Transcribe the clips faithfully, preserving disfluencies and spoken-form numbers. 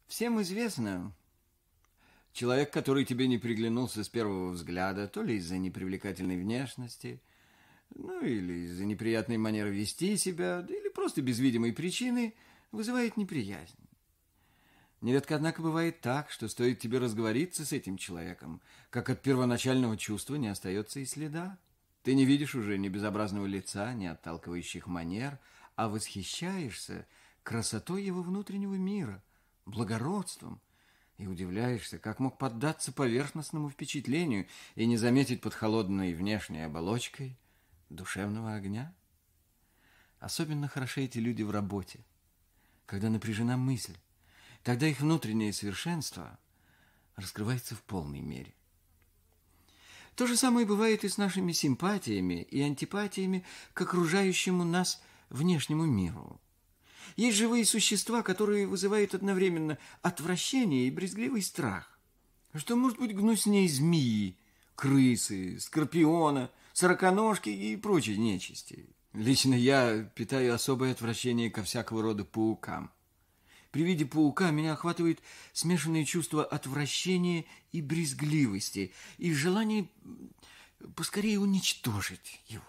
Всем известно, человек, который тебе не приглянулся с первого взгляда, то ли из-за непривлекательной внешности, ну или из-за неприятной манеры вести себя, да или просто без видимой причины, вызывает неприязнь. Нередко, однако, бывает так, что стоит тебе разговориться с этим человеком, как от первоначального чувства не остается и следа. Ты не видишь уже ни безобразного лица, ни отталкивающих манер, а восхищаешься красотой его внутреннего мира, благородством, и удивляешься, как мог поддаться поверхностному впечатлению и не заметить под холодной внешней оболочкой душевного огня. Особенно хороши эти люди в работе, когда напряжена мысль. Тогда их внутреннее совершенство раскрывается в полной мере. То же самое бывает и с нашими симпатиями и антипатиями к окружающему нас внешнему миру. Есть живые существа, которые вызывают одновременно отвращение и брезгливый страх. Что может быть гнуснее змеи, крысы, скорпиона, сороконожки и прочей нечисти? Лично я питаю особое отвращение ко всякого рода паукам. При виде паука меня охватывает смешанные чувства отвращения и брезгливости, и желание поскорее уничтожить его.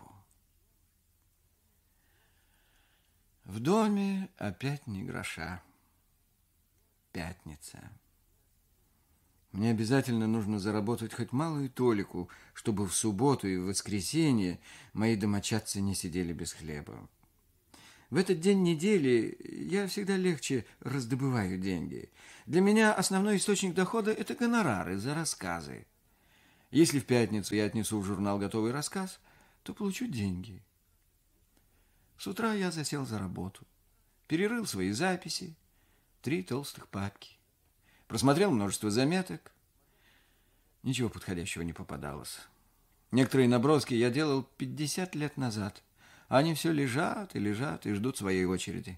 В доме опять ни гроша. Пятница. Мне обязательно нужно заработать хоть малую толику, чтобы в субботу и в воскресенье мои домочадцы не сидели без хлеба. В этот день недели я всегда легче раздобываю деньги. Для меня основной источник дохода – это гонорары за рассказы. Если в пятницу я отнесу в журнал готовый рассказ, то получу деньги. С утра я засел за работу, перерыл свои записи, три толстых папки, просмотрел множество заметок. Ничего подходящего не попадалось. Некоторые наброски я делал пятьдесят лет назад. Они все лежат и лежат и ждут своей очереди.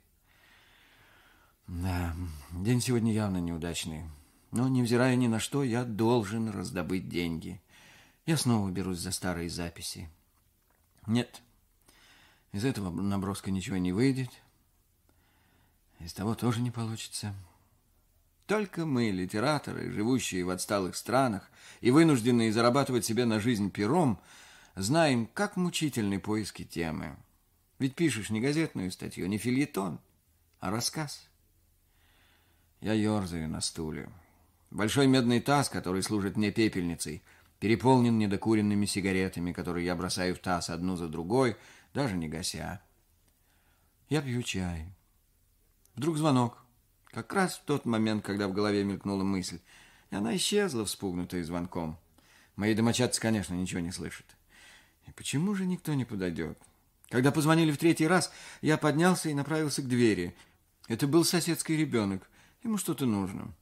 Да, день сегодня явно неудачный. Но, невзирая ни на что, я должен раздобыть деньги. Я снова берусь за старые записи. Нет, из этого наброска ничего не выйдет. Из того тоже не получится. Только мы, литераторы, живущие в отсталых странах и вынужденные зарабатывать себе на жизнь пером, знаем, как мучительны поиски темы. Ведь пишешь не газетную статью, не фельетон, а рассказ. Я ерзаю на стуле. Большой медный таз, который служит мне пепельницей, переполнен недокуренными сигаретами, которые я бросаю в таз одну за другой, даже не гася. Я пью чай. Вдруг звонок. Как раз в тот момент, когда в голове мелькнула мысль. И она исчезла, вспугнутая звонком. Мои домочадцы, конечно, ничего не слышат. И почему же никто не подойдет? Когда позвонили в третий раз, я поднялся и направился к двери. Это был соседский ребенок. Ему что-то нужно.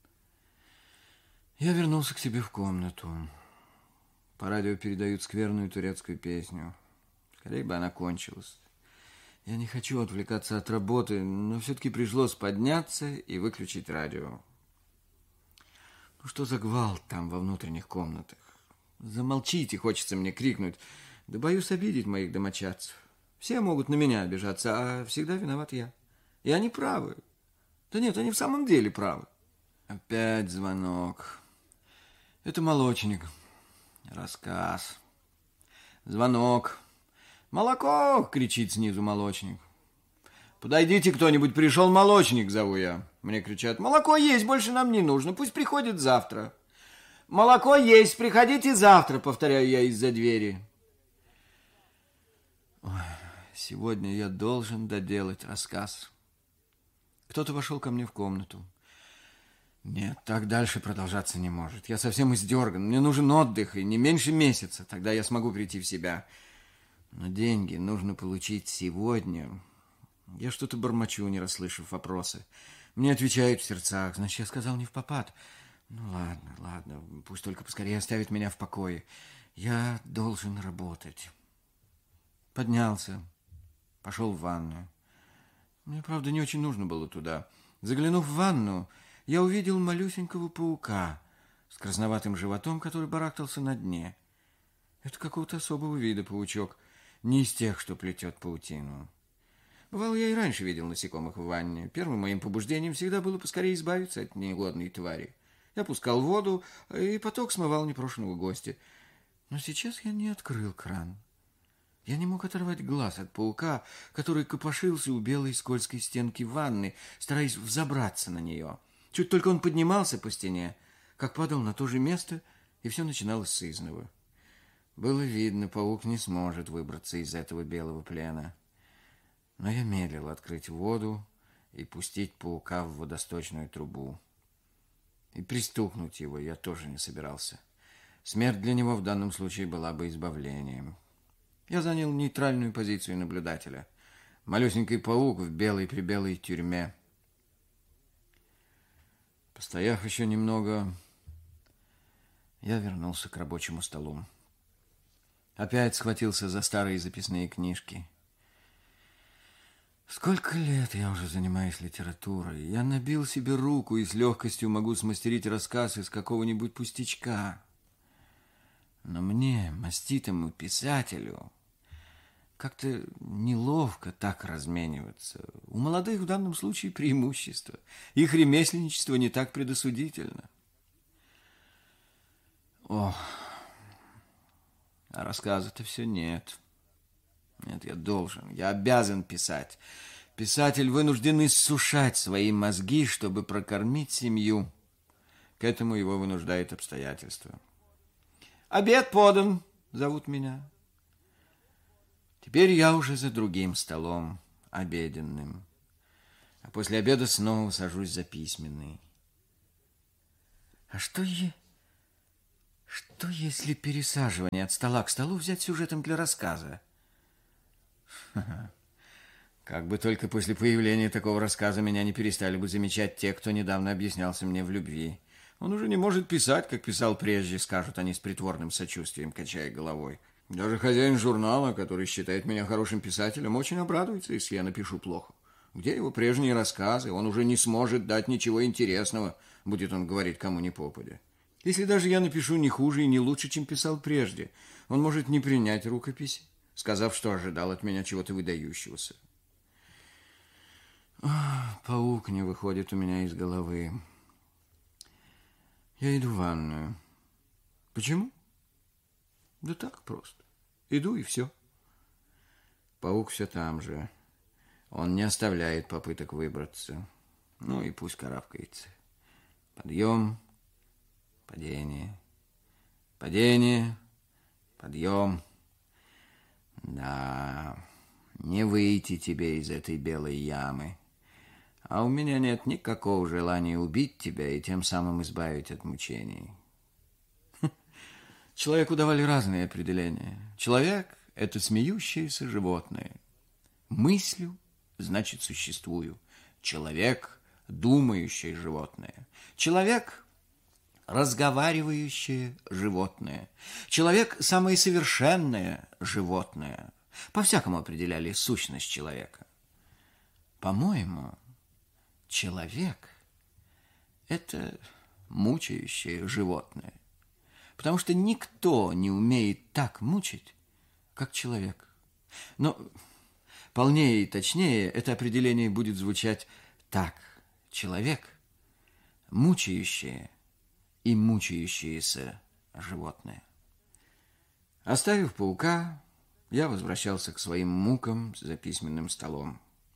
Я вернулся к себе в комнату. По радио передают скверную турецкую песню. Скорее бы она кончилась. Я не хочу отвлекаться от работы, но все-таки пришлось подняться и выключить радио. Ну что за гвалт там во внутренних комнатах? Замолчите, хочется мне крикнуть. Да боюсь обидеть моих домочадцев. Все могут на меня обижаться, а всегда виноват я. И они правы. Да нет, они в самом деле правы. Опять звонок. Это молочник. Рассказ. Звонок. «Молоко!» — кричит снизу молочник. «Подойдите кто-нибудь, пришел молочник», — зову я. Мне кричат: «Молоко есть, больше нам не нужно, пусть приходит завтра». «Молоко есть, приходите завтра», — повторяю я из-за двери. Ой, сегодня я должен доделать рассказ. Кто-то вошел ко мне в комнату. Нет, так дальше продолжаться не может. Я совсем издерган, мне нужен отдых, и не меньше месяца, тогда я смогу прийти в себя. Но деньги нужно получить сегодня. Я что-то бормочу, не расслышав вопросы. Мне отвечают в сердцах. Значит, я сказал не впопад. Ну, ладно, ладно. Пусть только поскорее оставит меня в покое. Я должен работать. Поднялся. Пошел в ванную. Мне, правда, не очень нужно было туда. Заглянув в ванну, я увидел малюсенького паука с красноватым животом, который барахтался на дне. Это какого-то особого вида паучок. Не из тех, что плетет паутину. Бывало, я и раньше видел насекомых в ванне. Первым моим побуждением всегда было поскорее избавиться от негодной твари. Я пускал воду, и поток смывал непрошенного гостя. Но сейчас я не открыл кран. Я не мог оторвать глаз от паука, который копошился у белой скользкой стенки ванны, стараясь взобраться на нее. Чуть только он поднимался по стене, как падал на то же место, и все начиналось с изного. Было видно, паук не сможет выбраться из этого белого плена. Но я медлил открыть воду и пустить паука в водосточную трубу. И пристукнуть его я тоже не собирался. Смерть для него в данном случае была бы избавлением. Я занял нейтральную позицию наблюдателя. Малюсенький паук в белой-прибелой тюрьме. Постояв еще немного, я вернулся к рабочему столу. Опять схватился за старые записные книжки. Сколько лет я уже занимаюсь литературой. Я набил себе руку и с легкостью могу смастерить рассказ из какого-нибудь пустячка. Но мне, маститому писателю, как-то неловко так размениваться. У молодых в данном случае преимущество. Их ремесленничество не так предосудительно. Ох, а рассказа-то все нет. Нет, я должен, я обязан писать. Писатель вынужден иссушать свои мозги, чтобы прокормить семью. К этому его вынуждает обстоятельства. «Обед подан!» — зовут меня. Теперь я уже за другим столом, обеденным. А после обеда снова сажусь за письменный. А что е... Что если пересаживание от стола к столу взять сюжетом для рассказа? Как бы только после появления такого рассказа меня не перестали бы замечать те, кто недавно объяснялся мне в любви. Он уже не может писать, как писал прежде, скажут они с притворным сочувствием, качая головой. Даже хозяин журнала, который считает меня хорошим писателем, очень обрадуется, если я напишу плохо. Где его прежние рассказы? Он уже не сможет дать ничего интересного, будет он говорить кому ни попадя. Если даже я напишу не хуже и не лучше, чем писал прежде, он может не принять рукопись, сказав, что ожидал от меня чего-то выдающегося. Ах, паук не выходит у меня из головы. Я иду в ванную. Почему? Да так просто. Иду и все. Паук все там же. Он не оставляет попыток выбраться. Ну и пусть карабкается. Подъем, падение, падение, подъем. Да, не выйти тебе из этой белой ямы. А у меня нет никакого желания убить тебя и тем самым избавить от мучений. Человеку давали разные определения. Человек – это смеющееся животное. Мыслю – значит существую. Человек – думающее животное. Человек – разговаривающее животное. Человек – самое совершенное животное. По-всякому определяли сущность человека. По-моему, человек – это мучающее животное. Потому что никто не умеет так мучить, как человек. Но полнее и точнее это определение будет звучать так. Человек – мучающее и мучающееся животное. Оставив паука, я возвращался к своим мукам за письменным столом.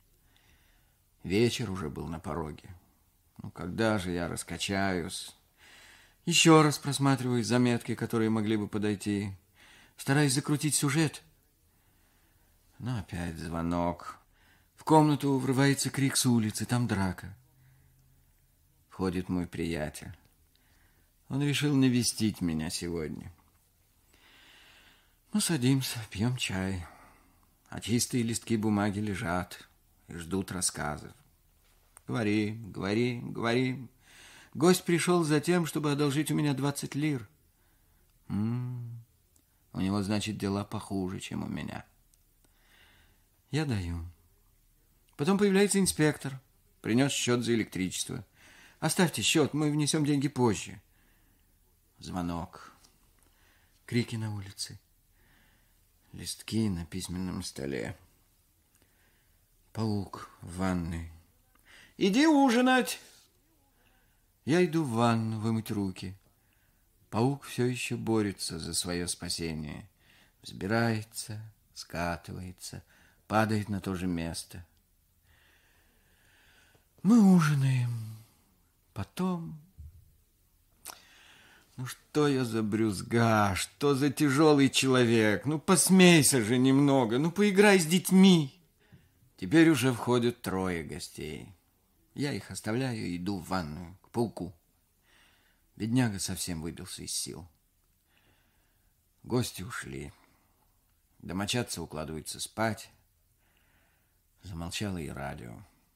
Вечер уже был на пороге. Ну, когда же я раскачаюсь? Еще раз просматриваю заметки, которые могли бы подойти, стараясь закрутить сюжет. Но опять звонок. В комнату врывается крик с улицы, там драка. Входит мой приятель. Он решил навестить меня сегодня. Мы садимся, пьем чай, а чистые листки бумаги лежат и ждут рассказов. Говори, говори, говори. Гость пришел за тем, чтобы одолжить у меня двадцать лир. М-м, у него, значит, дела похуже, чем у меня. Я даю. Потом появляется инспектор, принес счет за электричество. Оставьте счет, мы внесем деньги позже. Звонок. Крики на улице. Листки на письменном столе. Паук в ванной. Иди ужинать. Я иду в ванну вымыть руки. Паук все еще борется за свое спасение. Взбирается, скатывается, падает на то же место. Мы ужинаем. Потом... Ну что я за брюзга, что за тяжелый человек? Ну посмейся же немного, ну поиграй с детьми. Теперь уже входят трое гостей. Я их оставляю и иду в ванную, к пауку. Бедняга совсем выбился из сил. Гости ушли. Домочадцы укладываются спать. Замолчало и радио.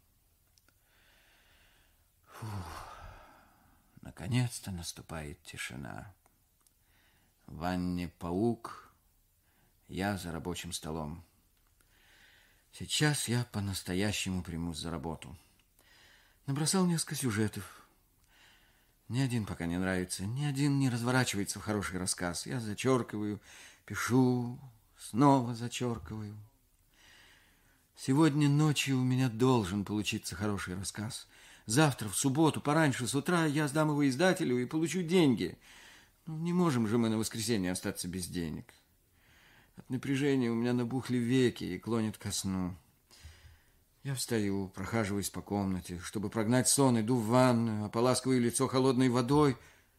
Фух. Наконец-то наступает тишина. В ванне паук, я за рабочим столом. Сейчас я по-настоящему примусь за работу. Набросал несколько сюжетов. Ни один пока не нравится, ни один не разворачивается в хороший рассказ. Я зачеркиваю, пишу, снова зачеркиваю. Сегодня ночью у меня должен получиться хороший рассказ. Завтра, в субботу, пораньше, с утра я сдам его издателю и получу деньги. Ну, не можем же мы на воскресенье остаться без денег. От напряжения у меня набухли веки и клонит ко сну. Я встаю, прохаживаюсь по комнате. Чтобы прогнать сон, иду в ванную, ополаскиваю лицо холодной водой.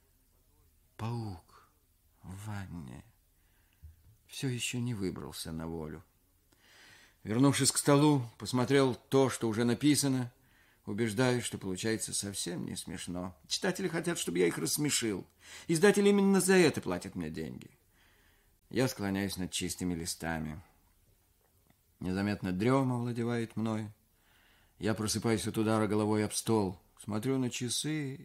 Паук в ванне все еще не выбрался на волю. Вернувшись к столу, посмотрел то, что уже написано. Убеждаюсь, что получается совсем не смешно. Читатели хотят, чтобы я их рассмешил. Издатели именно за это платят мне деньги. Я склоняюсь над чистыми листами. Незаметно дрема овладевает мной. Я просыпаюсь от удара головой об стол. Смотрю на часы.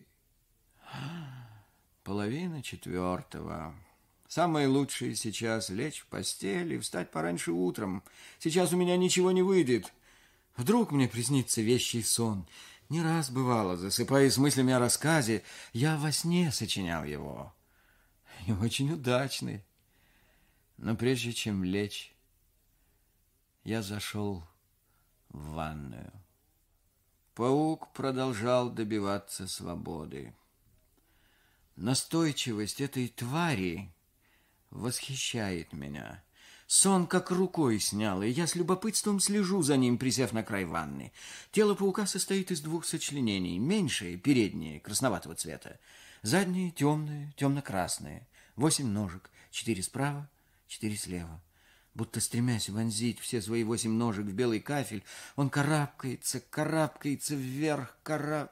Половина четвертого. Самое лучшее сейчас лечь в постель и встать пораньше утром. Сейчас у меня ничего не выйдет. Вдруг мне приснится вещий сон. Не раз бывало, засыпая с мыслями о рассказе, я во сне сочинял его. И очень удачный. Но прежде чем лечь, я зашел в ванную. Паук продолжал добиваться свободы. Настойчивость этой твари восхищает меня. Сон как рукой снял, и я с любопытством слежу за ним, присев на край ванны. Тело паука состоит из двух сочленений. Меньшее, переднее, красноватого цвета. Заднее, темное, темно-красное. Восемь ножек. Четыре справа, четыре слева. Будто стремясь вонзить все свои восемь ножек в белый кафель, он карабкается, карабкается вверх, караб...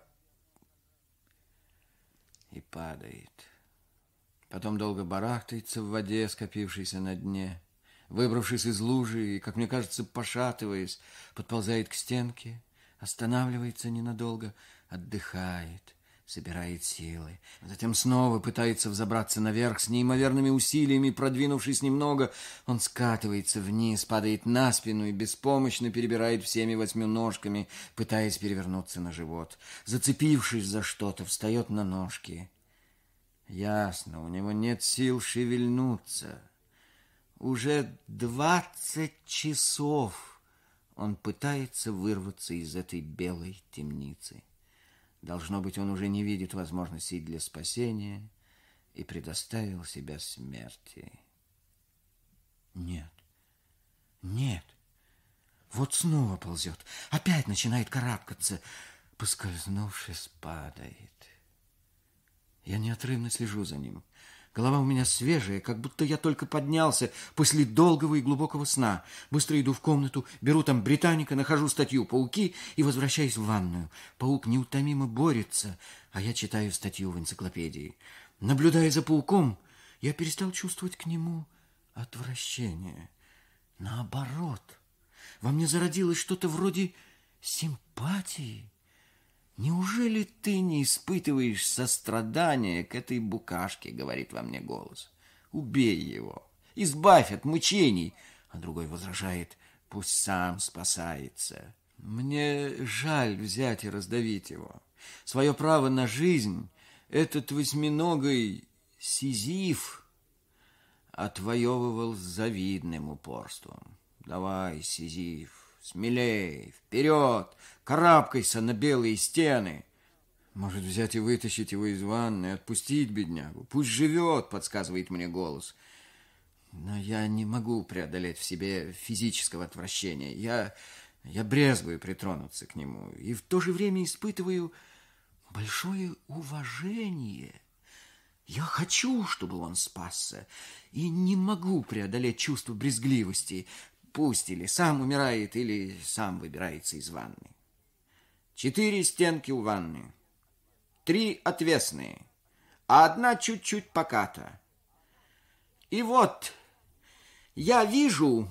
и падает. Потом долго барахтается в воде, скопившейся на дне. Выбравшись из лужи и, как мне кажется, пошатываясь, подползает к стенке, останавливается ненадолго, отдыхает, собирает силы. Затем снова пытается взобраться наверх с неимоверными усилиями. Продвинувшись немного, он скатывается вниз, падает на спину и беспомощно перебирает всеми восьми ножками, пытаясь перевернуться на живот. Зацепившись за что-то, встает на ножки. Ясно, у него нет сил шевельнуться. Уже двадцать часов он пытается вырваться из этой белой темницы. Должно быть, он уже не видит возможностей для спасения и предоставил себя смерти. Нет, нет, вот снова ползет, опять начинает карабкаться, поскользнувшись, падает. Я неотрывно слежу за ним. Голова у меня свежая, как будто я только поднялся после долгого и глубокого сна. Быстро иду в комнату, беру там «Британика», нахожу статью «Пауки» и возвращаюсь в ванную. Паук неутомимо борется, а я читаю статью в энциклопедии. Наблюдая за пауком, я перестал чувствовать к нему отвращение. Наоборот, во мне зародилось что-то вроде симпатии. «Неужели ты не испытываешь сострадания к этой букашке?» — говорит во мне голос. «Убей его, избавь от мучений!» А другой возражает: «Пусть сам спасается». Мне жаль взять и раздавить его. Свое право на жизнь этот восьминогий Сизиф отвоевывал с завидным упорством. «Давай, Сизиф, смелей, вперед, карабкайся на белые стены. Может, взять и вытащить его из ванны, отпустить беднягу. Пусть живет, подсказывает мне голос. Но я не могу преодолеть в себе физического отвращения. Я, я брезгую притронуться к нему и в то же время испытываю большое уважение. Я хочу, чтобы он спасся, и не могу преодолеть чувство брезгливости. Пусть или сам умирает, или сам выбирается из ванны. Четыре стенки у ванны, три отвесные, а одна чуть-чуть поката. И вот я вижу,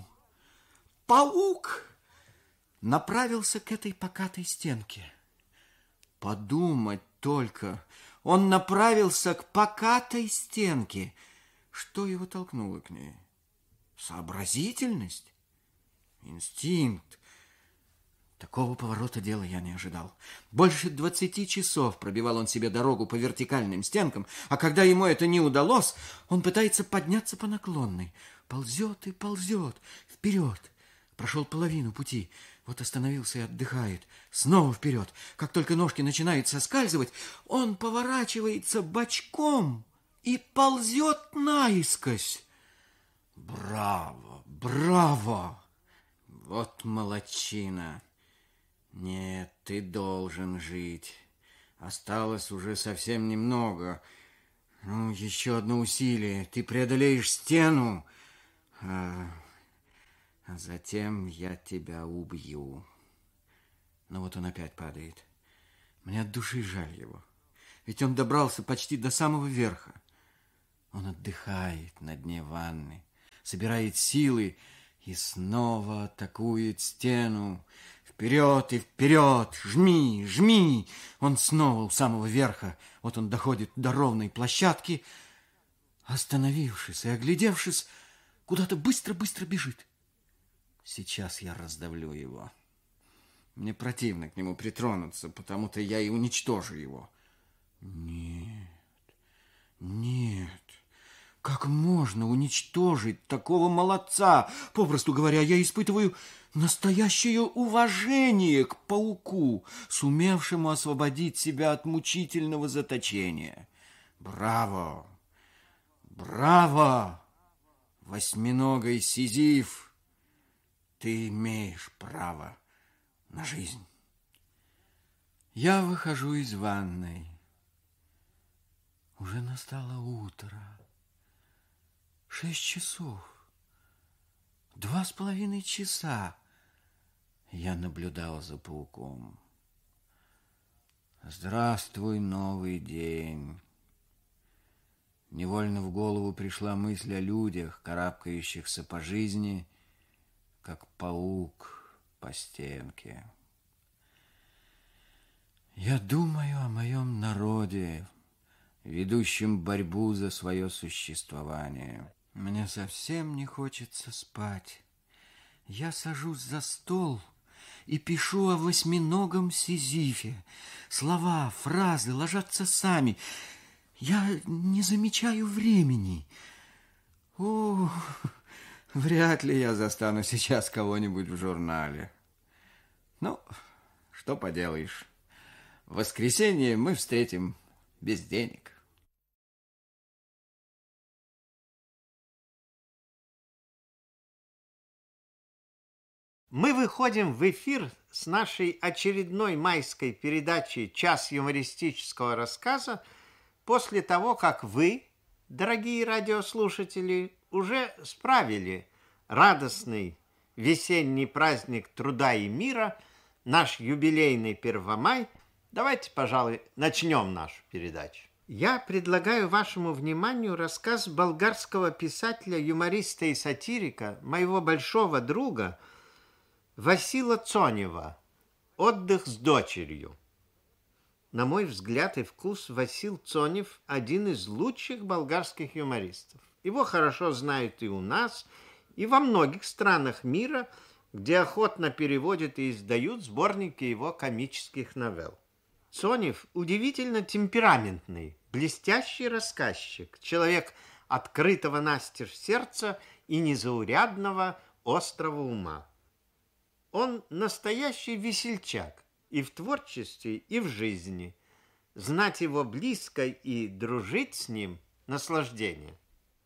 паук направился к этой покатой стенке. Подумать только, он направился к покатой стенке. Что его толкнуло к ней? Сообразительность? Инстинкт? Такого поворота дела я не ожидал. Больше двадцати часов пробивал он себе дорогу по вертикальным стенкам, а когда ему это не удалось, он пытается подняться по наклонной. Ползет и ползет вперед. Прошел половину пути. Вот остановился и отдыхает. Снова вперед. Как только ножки начинают соскальзывать, он поворачивается бочком и ползет наискось. Браво, браво! Вот молодчина! Нет, ты должен жить. Осталось уже совсем немного. Ну, еще одно усилие. Ты преодолеешь стену, а, а затем я тебя убью. Но вот он опять падает. Мне от души жаль его. Ведь он добрался почти до самого верха. Он отдыхает на дне ванны, собирает силы и снова атакует стену. Вперед и вперед! Жми, жми! Он снова у самого верха. Вот он доходит до ровной площадки. Остановившись и оглядевшись, куда-то быстро-быстро бежит. Сейчас я раздавлю его. Мне противно к нему притронуться, потому-то я и уничтожу его. Нет, нет. Как можно уничтожить такого молодца? Попросту говоря, я испытываю настоящее уважение к пауку, сумевшему освободить себя от мучительного заточения. Браво! Браво! Восьминогий Сизиф! Ты имеешь право на жизнь. Я выхожу из ванной. Уже настало утро. Шесть часов. Два с половиной часа я наблюдал за пауком. Здравствуй, новый день. Невольно в голову пришла мысль о людях, карабкающихся по жизни, как паук по стенке. Я думаю о моем народе, ведущем борьбу за свое существование. Мне совсем не хочется спать. Я сажусь за стол и пишу о восьминогом Сизифе. Слова, фразы ложатся сами. Я не замечаю времени. О, вряд ли я застану сейчас кого-нибудь в журнале. Ну, что поделаешь. В воскресенье мы встретим без денег. Мы выходим в эфир с нашей очередной майской передачей «Час юмористического рассказа» после того, как вы, дорогие радиослушатели, уже справили радостный весенний праздник труда и мира, наш юбилейный Первомай. Давайте, пожалуй, начнем нашу передачу. Я предлагаю вашему вниманию рассказ болгарского писателя, юмориста и сатирика, моего большого друга Васила Цонева «Отдых с дочерью». На мой взгляд и вкус, Васил Цонев один из лучших болгарских юмористов. Его хорошо знают и у нас, и во многих странах мира, где охотно переводят и издают сборники его комических новелл. Цонев удивительно темпераментный, блестящий рассказчик, человек открытого настежь сердца и незаурядного острого ума. Он настоящий весельчак и в творчестве, и в жизни. Знать его близко и дружить с ним – наслаждение.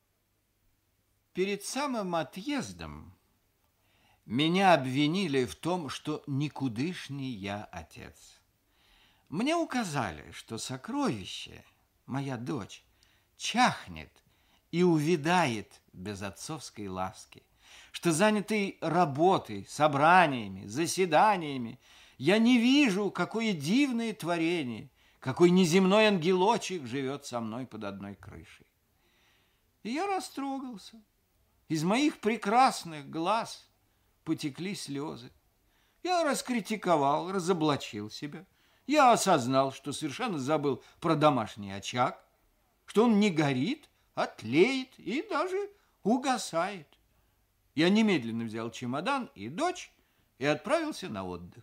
Перед самым отъездом меня обвинили в том, что никудышний я отец. Мне указали, что сокровище, моя дочь, чахнет и увядает без отцовской ласки, что занятый работой, собраниями, заседаниями, я не вижу, какое дивное творение, какой неземной ангелочек живет со мной под одной крышей. И я растрогался. Из моих прекрасных глаз потекли слезы. Я раскритиковал, разоблачил себя. Я осознал, что совершенно забыл про домашний очаг, что он не горит, а тлеет и даже угасает. Я немедленно взял чемодан и дочь и отправился на отдых.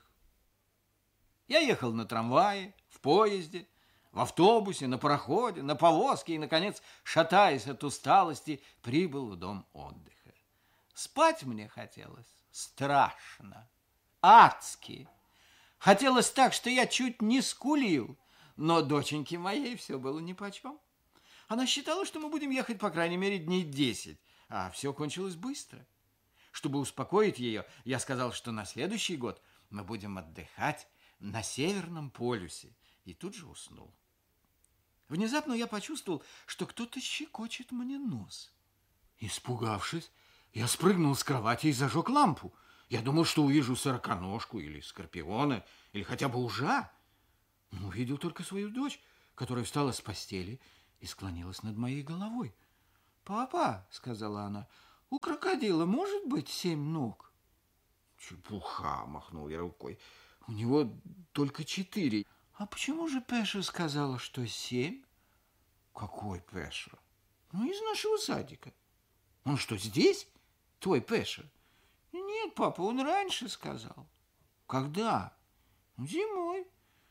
Я ехал на трамвае, в поезде, в автобусе, на пароходе, на повозке и, наконец, шатаясь от усталости, прибыл в дом отдыха. Спать мне хотелось страшно, адски. Хотелось так, что я чуть не скулил, но доченьке моей все было нипочем. Она считала, что мы будем ехать, по крайней мере, дней десять, а все кончилось быстро. Чтобы успокоить ее, я сказал, что на следующий год мы будем отдыхать на Северном полюсе, и тут же уснул. Внезапно я почувствовал, что кто-то щекочет мне нос. Испугавшись, я спрыгнул с кровати и зажег лампу. Я думал, что увижу сороконожку или скорпиона, или хотя бы ужа. Но увидел только свою дочь, которая встала с постели и склонилась над моей головой. «Папа», — сказала она, — «у крокодила может быть семь ног?» «Чепуха», — махнул я рукой, — «у него только четыре». «А почему же Пеша сказала, что семь?» «Какой Пеша?» «Ну, из нашего садика». «Он что, здесь, твой Пеша?» «Нет, папа, он раньше сказал». «Когда?» «Зимой».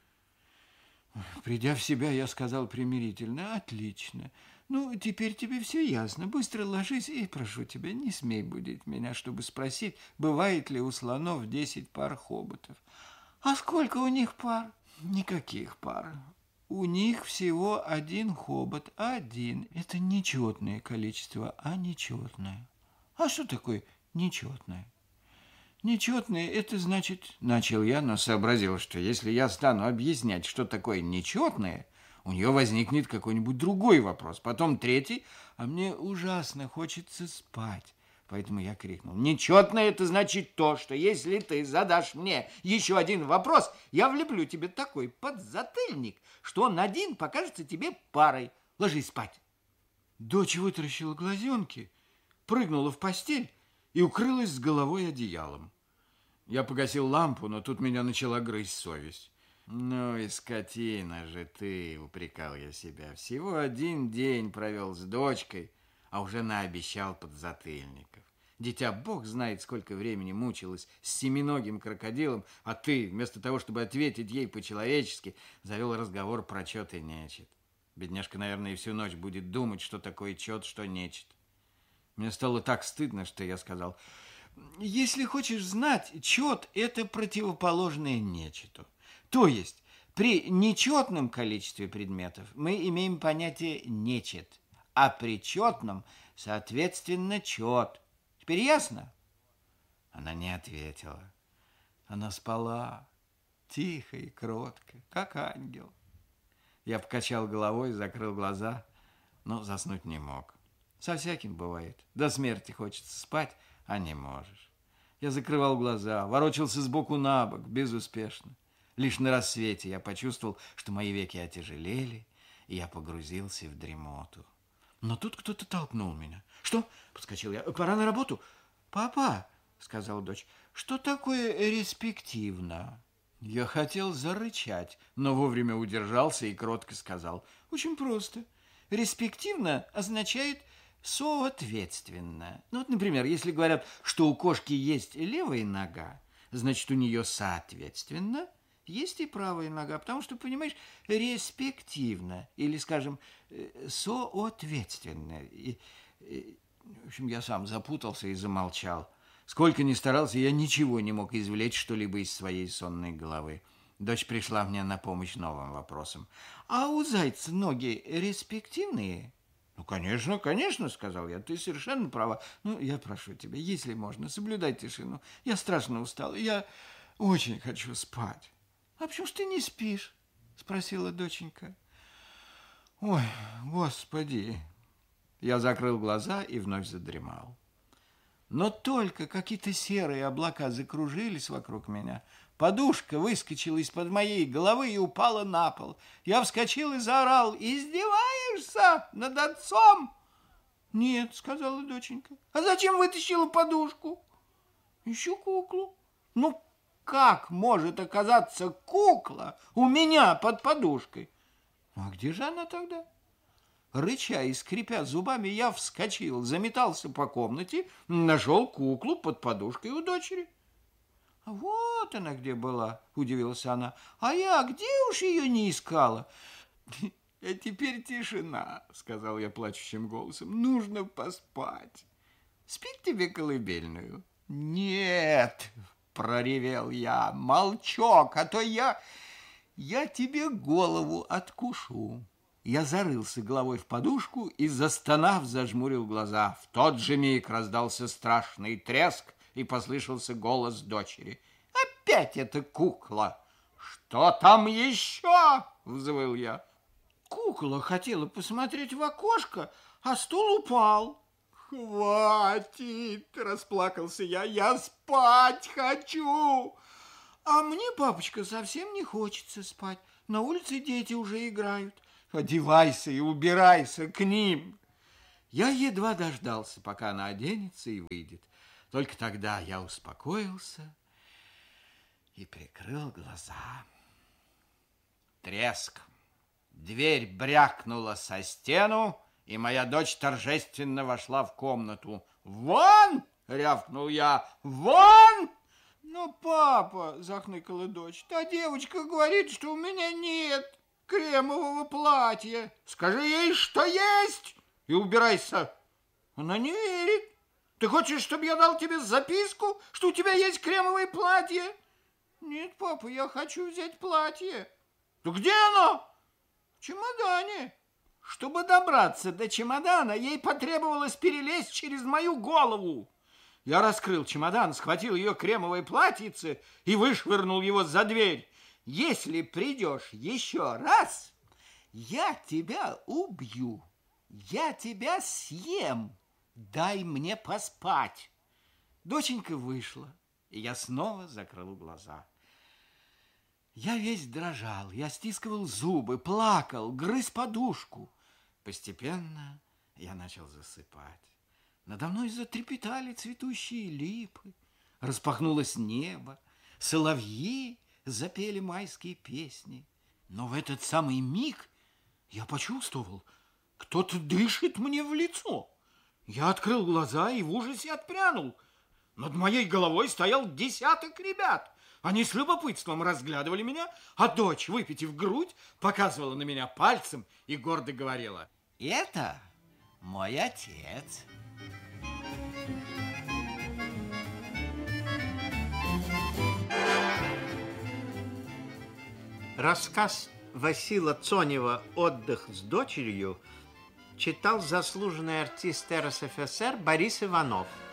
Придя в себя, я сказал примирительно: «Отлично. Ну, теперь тебе все ясно. Быстро ложись и, прошу тебя, не смей будить меня, чтобы спросить, бывает ли у слонов десять пар хоботов». «А сколько у них пар?» «Никаких пар. У них всего один хобот. Один. Это нечетное количество, а нечетное». «А что такое нечетное?» «Нечетное – это значит...» Начал я, но сообразил, что если я стану объяснять, что такое нечетное, у нее возникнет какой-нибудь другой вопрос, потом третий, а мне ужасно хочется спать. Поэтому я крикнул: «Нечетное – это значит то, что если ты задашь мне еще один вопрос, я влеплю тебе такой подзатыльник, что он один покажется тебе парой. Ложись спать». Дочь вытаращила глазенки, прыгнула в постель и укрылась с головой одеялом. Я погасил лампу, но тут меня начала грызть совесть. «Ну и скотина же ты», — упрекал я себя, — «всего один день провел с дочкой, а уже наобещал подзатыльников. Дитя, бог знает, сколько времени мучилась с семиногим крокодилом, а ты, вместо того, чтобы ответить ей по-человечески, завел разговор про чет и нечет. Бедняжка, наверное, и всю ночь будет думать, что такое чет, что нечет». Мне стало так стыдно, что я сказал: «Если хочешь знать, чет – это противоположное нечету. То есть при нечетном количестве предметов мы имеем понятие нечет, а при четном, соответственно, чет. Теперь ясно?» Она не ответила. Она спала, тихо и кротко, как ангел. Я покачал головой, закрыл глаза, но заснуть не мог. Со всяким бывает. До смерти хочется спать, а не можешь. Я закрывал глаза, ворочался сбоку на бок, безуспешно. Лишь на рассвете я почувствовал, что мои веки отяжелели, и я погрузился в дремоту. Но тут кто-то толкнул меня. «Что?» – подскочил я. «Пора на работу». «Папа», – сказала дочь, – «что такое респективно?» Я хотел зарычать, но вовремя удержался и кротко сказал: «Очень просто. Респективно означает соответственно. Ну вот, например, если говорят, что у кошки есть левая нога, значит, у нее соответственно есть и правая нога, потому что, понимаешь, респективно, или, скажем, соответственно. И, и, в общем, я сам запутался и замолчал. Сколько ни старался, я ничего не мог извлечь что-либо из своей сонной головы. Дочь пришла мне на помощь новым вопросом. А у зайца ноги респективные? Ну, конечно, конечно, сказал я, ты совершенно права. Ну, я прошу тебя, если можно, соблюдай тишину. Я страшно устал, я очень хочу спать. А почему ж ты не спишь? Спросила доченька. Ой, Господи! Я закрыл глаза и вновь задремал. Но только какие-то серые облака закружились вокруг меня. Подушка выскочила из-под моей головы и упала на пол. Я вскочил и заорал: «Издеваешься над отцом?» «Нет», — сказала доченька. «А зачем вытащила подушку?» «Ищу куклу». «Ну, как может оказаться кукла у меня под подушкой?» «А где же она тогда?» Рыча и скрипя зубами, я вскочил, заметался по комнате, нашел куклу под подушкой у дочери. — Вот она где была, — удивилась она. — А я где уж ее не искала? — А теперь тишина, — сказал я плачущим голосом. — Нужно поспать. Спит тебе колыбельную? — Нет, — проревел я, — молчок, а то я... я тебе голову откушу. Я зарылся головой в подушку и, застонав, зажмурил глаза. В тот же миг раздался страшный треск, и послышался голос дочери. «Опять эта кукла!» «Что там еще?» — взвыл я. «Кукла хотела посмотреть в окошко, а стул упал». «Хватит!» — расплакался я. «Я спать хочу!» «А мне, папочка, совсем не хочется спать. На улице дети уже играют». «Одевайся и убирайся к ним!» Я едва дождался, пока она оденется и выйдет. Только тогда я успокоился и прикрыл глаза. Треск. Дверь брякнула со стену, и моя дочь торжественно вошла в комнату. «Вон!» — рявкнул я. «Вон!» «Ну, папа!» — захныкала дочь. «Та девочка говорит, что у меня нет кремового платья. Скажи ей, что есть, и убирайся». Она не верит. «Ты хочешь, чтобы я дал тебе записку, что у тебя есть кремовое платье?» «Нет, папа, я хочу взять платье». «Ну где оно?» «В чемодане». Чтобы добраться до чемодана, ей потребовалось перелезть через мою голову. Я раскрыл чемодан, схватил ее кремовое платьице и вышвырнул его за дверь. «Если придешь еще раз, я тебя убью, я тебя съем, дай мне поспать». Доченька вышла, и я снова закрыл глаза. Я весь дрожал, я стискивал зубы, плакал, грыз подушку. Постепенно я начал засыпать. Надо мной затрепетали цветущие липы, распахнулось небо, соловьи запели майские песни. Но в этот самый миг я почувствовал, кто-то дышит мне в лицо. Я открыл глаза и в ужасе отпрянул. Над моей головой стоял десяток ребят. Они с любопытством разглядывали меня, а дочь, выпитив грудь, показывала на меня пальцем и гордо говорила: «Это мой отец». Рассказ Васила Цонева «Отдых с дочерью» читал заслуженный артист эр эс эф эс эр Борис Иванов.